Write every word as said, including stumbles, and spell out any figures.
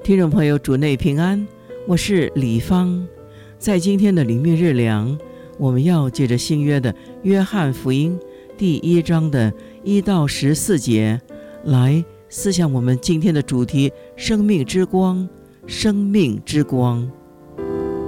听众朋友，主内平安，我是李芳。在今天的灵命日粮，我们要借着新约的约翰福音第一章的一到十四节来思想我们今天的主题：生命之光，生命之光。